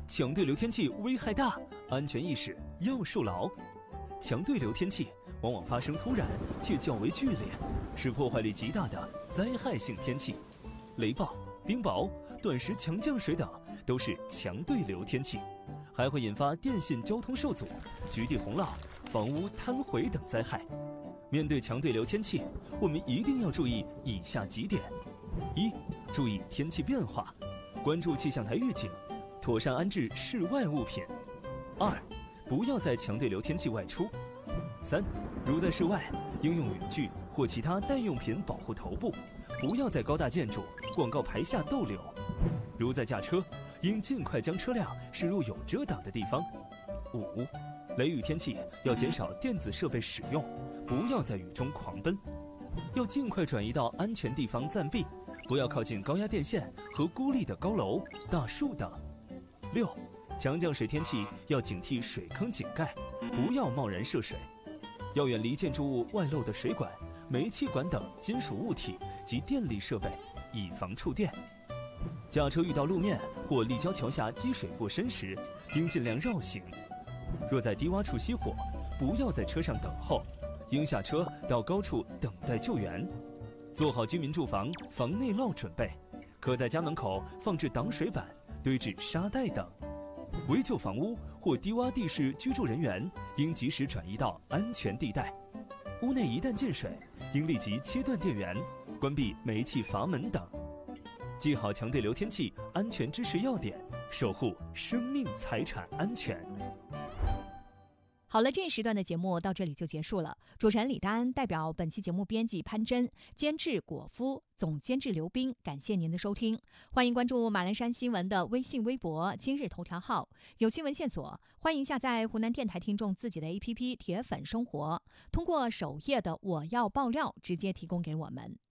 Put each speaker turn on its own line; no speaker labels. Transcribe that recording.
强对流天气危害大，安全意识要树牢。强对流天气往往发生突然且较为剧烈，是破坏力极大的灾害性天气。雷暴、冰雹、短时强降水等都是强对流天气，还会引发电信交通受阻、局地洪涝、房屋坍毁等灾害。面对强对流天气，我们一定要注意以下几点：一、注意天气变化，关注气象台预警，妥善安置室外物品；二、不要在强对流天气外出；三、如在室外，应用雨具或其他耐用品保护头部，不要在高大建筑、广告牌下逗留；如在驾车，应尽快将车辆驶入有遮挡的地方。五、雷雨天气要减少电子设备使用，不要在雨中狂奔，要尽快转移到安全地方暂避，不要靠近高压电线和孤立的高楼、大树等。六、强降水天气要警惕水坑井盖，不要贸然涉水，要远离建筑物外露的水管、煤气管等金属物体及电力设备，以防触电。驾车遇到路面或立交桥下积水过深时，应尽量绕行。若在低洼处熄火，不要在车上等候，应下车到高处等待救援。做好居民住房防内涝准备，可在家门口放置挡水板、堆置沙袋等。危旧房屋或低洼地势居住人员应及时转移到安全地带。屋内一旦进水，应立即切断电源，关闭煤气阀门等。记好强对流天气安全知识要点，守护生命财产安全。
好了，这一时段的节目到这里就结束了。主持人李丹代表本期节目编辑潘真、监制果夫、总监制刘冰，感谢您的收听。欢迎关注马栏山新闻的微信、微博、今日头条号，有新闻线索，欢迎下载湖南电台听众自己的 APP 铁粉生活，通过首页的我要爆料直接提供给我们。